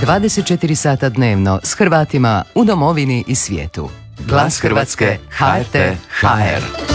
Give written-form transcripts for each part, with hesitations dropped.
24 sata dnevno s Hrvatima u domovini i svijetu. Glas Hrvatske, HRT, HR.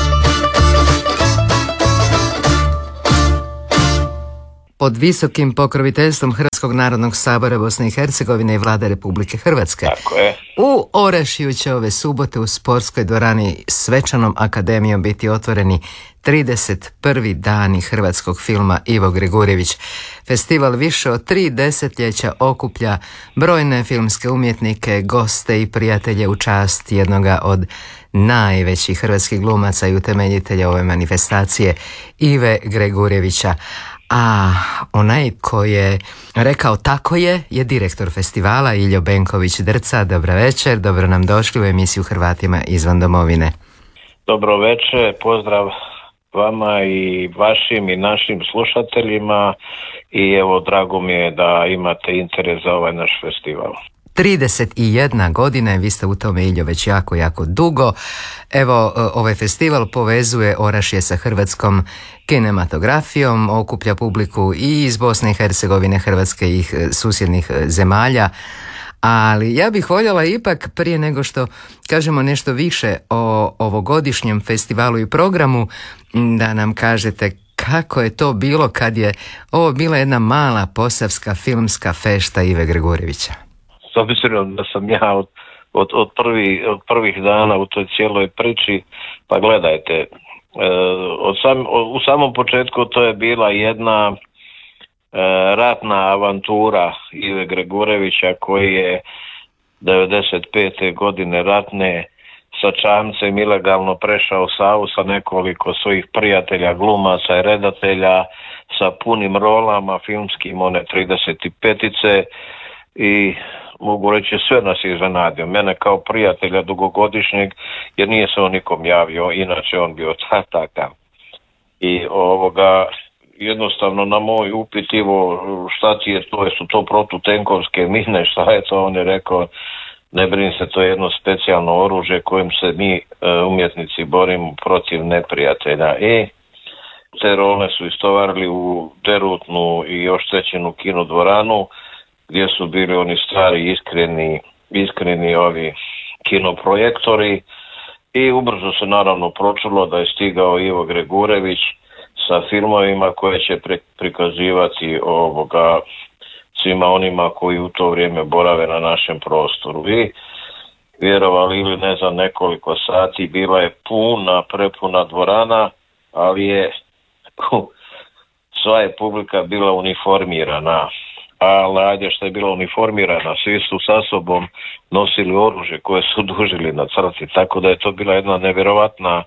Pod visokim pokroviteljstvom Hrvatskog narodnog sabora Bosne i Hercegovine i Vlade Republike Hrvatske. Tako je. U Orašju će ove subote u sportskoj dvorani Svečanom akademijom biti otvoreni 31. dani hrvatskog filma Ivo Gregurjević. Festival više od 3 desetljeća okuplja brojne filmske umjetnike, goste i prijatelje u čast jednoga od najvećih hrvatskih glumaca i utemeljitelja ove manifestacije, Ive Gregurjevića. A onaj ko je rekao tako je direktor festivala Iljo Benković-Drca. Dobro večer, dobro nam došli u emisiju Hrvatima izvan domovine. Dobro večer, pozdrav vama i vašim i našim slušateljima i evo drago mi je da imate interes za ovaj naš festival. 31 godina, vi ste u tome, Iljo, već jako dugo. Evo, ovaj festival povezuje Orašje sa hrvatskom kinematografijom, okuplja publiku i iz Bosne i Hercegovine, Hrvatske i susjednih zemalja. Ali ja bih voljela ipak, prije nego što kažemo nešto više o ovogodišnjem festivalu i programu, da nam kažete kako je to bilo kad je ovo bila jedna mala posavska filmska fešta Ive Gregurjevića. S obzirom da sam ja od prvih dana u toj cijeloj priči, pa gledajte, u samom početku to je bila jedna ratna avantura Ive Gregurjevića koji je 95. godine ratne sa čamcem ilegalno prešao Savu sa nekoliko svojih prijatelja, glumaca i redatelja sa punim rolama filmskim, one 35-ice, i mogu reći sve nas je iznenadio. Mene kao prijatelja dugogodišnjeg, jer nije se on nikom javio, inače on bio takav. I jednostavno na moj upit, Ivo, šta ti je to, su to protutenkovske mine, šta je to, on je rekao, ne brini se, to je jedno specijalno oružje kojim se mi umjetnici borimo protiv neprijatelja. I te role su istovarili u derutnu i oštećenu kinodvoranu, gdje su bili oni stari, iskreni ovi kinoprojektori, i ubrzo se naravno pročulo da je stigao Ivo Gregurjević sa filmovima koje će prikazivati svima onima koji u to vrijeme borave na našem prostoru. I vjerovali ili ne, za nekoliko sati bila je prepuna dvorana, ali je sva je publika bila uniformirana. Ali ajde, što je bila uniformirana, svi su sa sobom nosili oružje koje su dužili na crti, tako da je to bila jedna nevjerovatna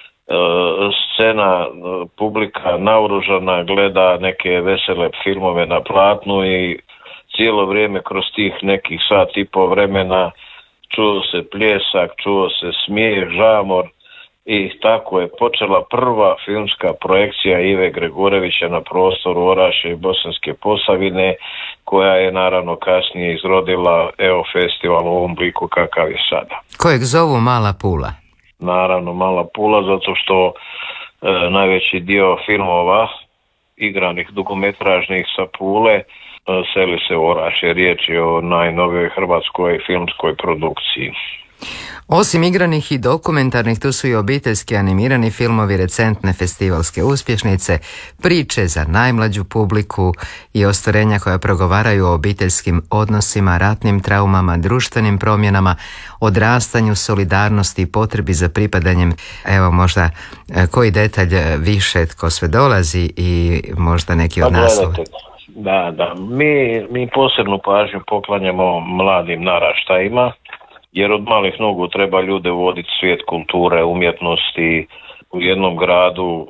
scena. Publika naoružana gleda neke vesele filmove na platnu i cijelo vrijeme kroz tih nekih sat i po vremena čuo se pljesak, čuo se smijeh, žamor, i tako je počela prva filmska projekcija Ive Gregurjevića na prostoru Orašja i Bosanske Posavine, koja je naravno kasnije izrodila festival u ovom obliku kakav je sada. Kojeg zovu Mala Pula? Naravno Mala Pula, zato što najveći dio filmova igranih dugometražnih sa Pule seli se u Orašje. Riječ je o najnovijoj hrvatskoj filmskoj produkciji. Osim igranih i dokumentarnih, tu su i obiteljski animirani filmovi, recentne festivalske uspješnice, priče za najmlađu publiku i ostvarenja koja progovaraju o obiteljskim odnosima, ratnim traumama, društvenim promjenama, odrastanju, solidarnosti i potrebi za pripadanjem. Evo možda koji detalj više, tko sve dolazi i možda neki od naslova. Da, mi posebnu pažnju poklanjamo mladim naraštajima, jer od malih nogu treba ljude uvoditi svijet kulture, umjetnosti. U jednom gradu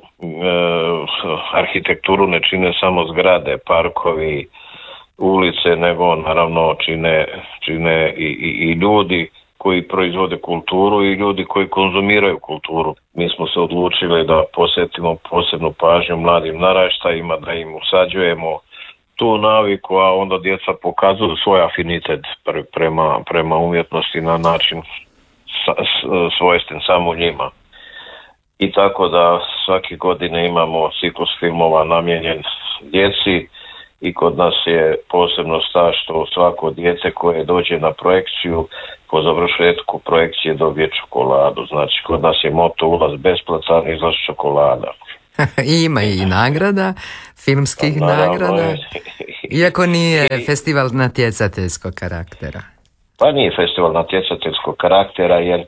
arhitekturu ne čine samo zgrade, parkovi, ulice, nego naravno čine i ljudi koji proizvode kulturu i ljudi koji konzumiraju kulturu. Mi smo se odlučili da posvetimo posebnu pažnju mladim naraštajima, da im usađujemo tu naviku, a onda djeca pokazuju svoj afinitet prema umjetnosti na način svojstven samo njima. I tako da svake godine imamo ciklus filmova namijenjen djeci i kod nas je posebno stav što svako dijete koje dođe na projekciju po završetku projekcije dobije čokoladu. Znači kod nas je moto ulaz besplatan, izlaz čokolada. I ima i nagrada, filmskih nagrada, iako nije festival natjecateljskog karaktera. Pa nije festival natjecateljskog karaktera jer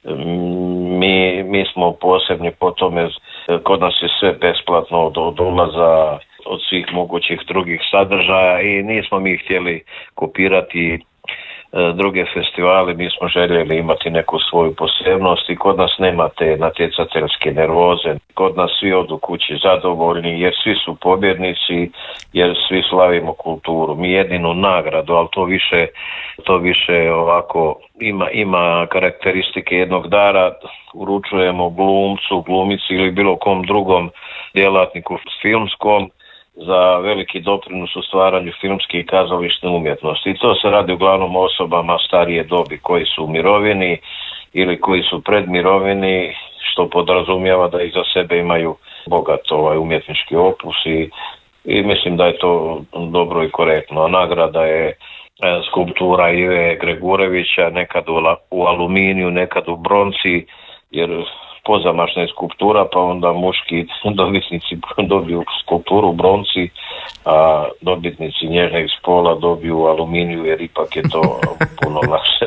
mi smo posebni po tome, kod nas je sve besplatno od ulaza, od svih mogućih drugih sadržaja i nismo mi htjeli kopirati druge festivale, mi smo željeli imati neku svoju posebnost i kod nas nema te natjecateljske nervoze, kod nas svi odu kući zadovoljni jer svi su pobjednici, jer svi slavimo kulturu. Mi jedinu nagradu, ali to više ovako ima karakteristike jednog dara, uručujemo glumcu, glumici ili bilo kom drugom djelatniku filmskom za veliki doprinos u stvaranju filmske i kazališne umjetnosti. I to se radi uglavnom o osobama starije dobi koji su u mirovini ili koji su pred mirovini, što podrazumijeva da iza sebe imaju bogat umjetnički opus i mislim da je to dobro i korektno. A nagrada je skulptura Ive Gregurevića, nekad u aluminiju, nekad u bronci, jer pozamašna je skulptura, pa onda muški dobitnici dobiju skulpturu u bronci, a dobitnici nježnog spola dobiju aluminiju, jer ipak je to puno lakše.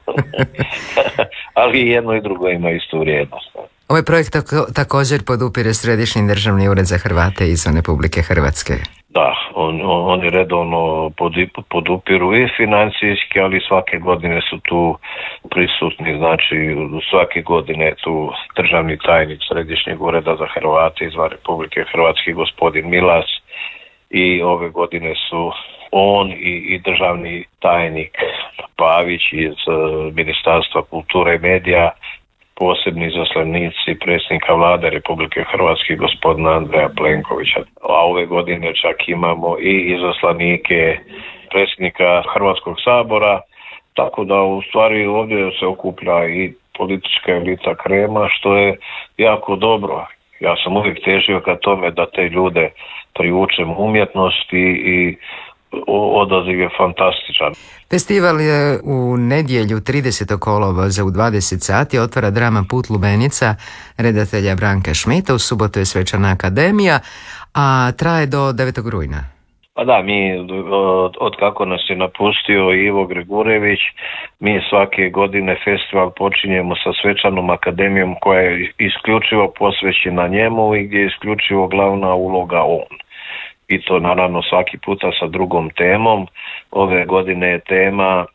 Ali jedno i drugo ima istu vrijednost. Ovaj projekt također podupire Središnji državni ured za Hrvate izvan Republike Hrvatske. Da, oni redovno podupiru i financijski, ali svake godine su tu prisutni, znači svake godine je tu državni tajnik Središnjeg ureda za Hrvate izvan Republike Hrvatske, gospodin Milas, i ove godine su on i državni tajnik Pavić iz Ministarstva kulture i medija, posebni izaslanici predsjednika vlade Republike Hrvatske gospodina Andreja Plenkovića. A ove godine čak imamo i izaslanike predsjednika Hrvatskog sabora, tako da u stvari ovdje se okuplja i politička elita Krema, što je jako dobro. Ja sam uvijek težio ka tome da te ljude privučem umjetnosti i odaziv je fantastičan. Festival je u nedjelju 30. kolovoza u 20 sati otvara drama Put lubenica redatelja Branka Šmita, u subotu je svečana akademija, a traje do 9. rujna. Pa da, mi od kako nas je napustio Ivo Gregurević, mi svake godine festival počinjemo sa svečanom akademijom koja je isključivo posvećena njemu i gdje je isključivo glavna uloga on. I to naravno svaki puta sa drugom temom. Ove godine je tema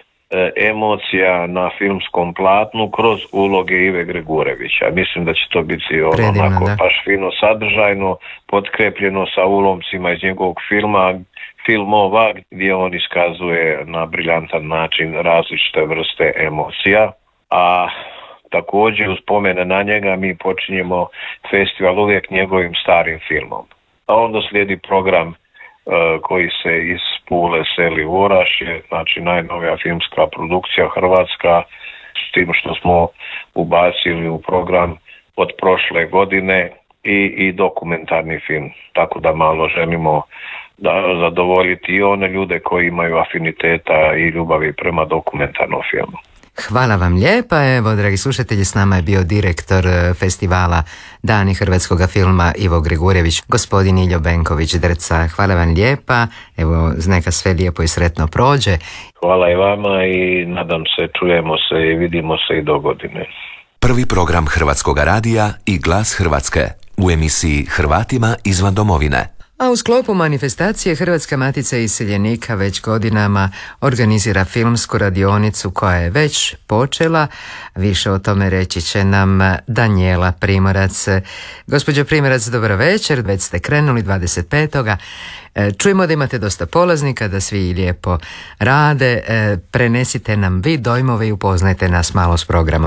emocija na filmskom platnu kroz uloge Ive Gregurevića. Mislim da će to biti onako baš fino sadržajno, potkrepljeno sa ulomcima iz njegovog filmova gdje on iskazuje na briljantan način različite vrste emocija. A također uz spomene na njega mi počinjemo festival uvijek njegovim starim filmom. A onda slijedi program koji se iz Pule seli u Orašje, znači najnovija filmska produkcija hrvatska, s tim što smo ubacili u program od prošle godine i dokumentarni film. Tako da malo želimo da zadovoljiti i one ljude koji imaju afiniteta i ljubavi prema dokumentarnom filmu. Hvala vam lijepa. Evo, dragi slušatelji, s nama je bio direktor festivala Dani hrvatskoga filma Ivo Gregurević, gospodin Iljo Benković-Drca. Hvala vam lijepa. Evo, neka sve lijepo i sretno prođe. Hvala i vama i nadam se, čujemo se i vidimo se i do godine. Prvi program Hrvatskoga radija i Glas Hrvatske u emisiji Hrvatima izvan domovine. A u sklopu manifestacije Hrvatska matica iseljenika već godinama organizira filmsku radionicu koja je već počela. Više o tome reći će nam Danijela Primorac. Gospođo Primorac, dobro večer, već ste krenuli 25. Čujemo da imate dosta polaznika, da svi lijepo rade. Prenesite nam vi dojmove i upoznajte nas malo s programom.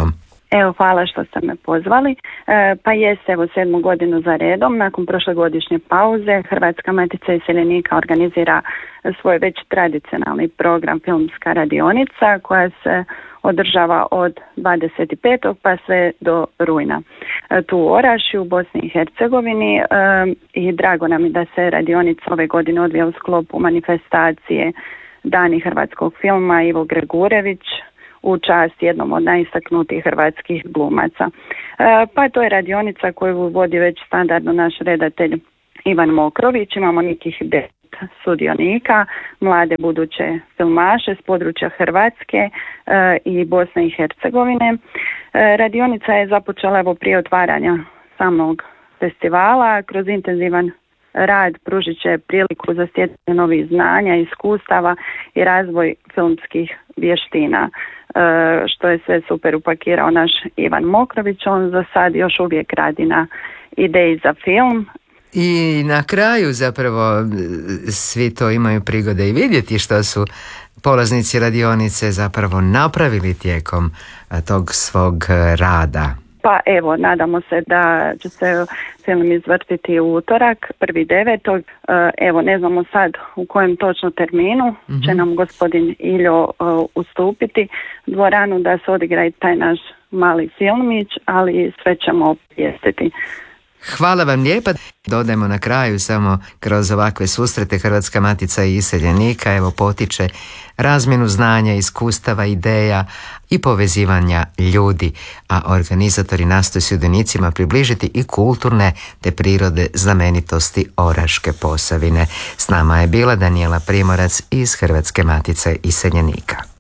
Evo, hvala što ste me pozvali. Pa jest, evo 7. godinu za redom, nakon prošlogodišnje pauze, Hrvatska matica iseljenika organizira svoj već tradicionalni program Filmska radionica koja se održava od 25. pa sve do rujna. Tu u Orašju, u Bosni i Hercegovini, i drago nam je da se radionica ove godine odvija u sklopu manifestacije Dani hrvatskog filma Ivo Gregurević, u čast jednom od najistaknutijih hrvatskih glumaca. Pa to je radionica koju vodi već standardno naš redatelj Ivan Mokrović. Imamo nekih 10 sudionika, mlade buduće filmaše s područja Hrvatske i Bosne i Hercegovine. Radionica je započela evo prije otvaranja samog festivala. Kroz intenzivan rad pružit će priliku za stjecanje novih znanja, iskustava i razvoj filmskih vještina, što je sve super upakirao naš Ivan Mokrović. On za sad još uvijek radi na ideji za film. I na kraju zapravo svi to imaju prigode i vidjeti što su polaznici radionice zapravo napravili tijekom tog svog rada. Pa evo, nadamo se da će se film izvrtiti u utorak, 1.9. Evo, ne znamo sad u kojem točno terminu će nam gospodin Iljo ustupiti dvoranu da se odigra i taj naš mali filmić, ali sve ćemo obavijestiti. Hvala vam lijepa. Dodajemo na kraju samo kroz ovakve susrete Hrvatska matica i iseljenika evo potiče razmjenu znanja, iskustava, ideja i povezivanja ljudi, a organizatori nastoje sudionicima približiti i kulturne te prirode znamenitosti Oraške Posavine. S nama je bila Danijela Primorac iz Hrvatske matice iseljenika.